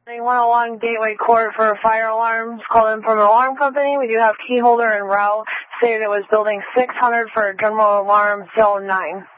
101 Gateway Court for fire alarms. Call in from an alarm company. We do have key holder and route. Stated it was building 600 for general alarm zone 9.